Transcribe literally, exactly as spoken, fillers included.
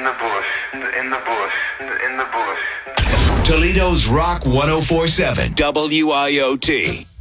the bush, in the bush, in the bush. Toledo's Rock ten forty-seven, W I O T.